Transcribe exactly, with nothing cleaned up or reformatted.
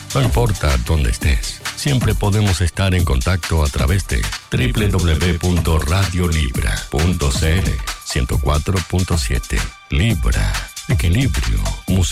No importa dónde estés, siempre podemos estar en contacto a través de doble u doble u doble u punto radio libra punto c l ciento cuatro punto siete. Libra, equilibrio, música.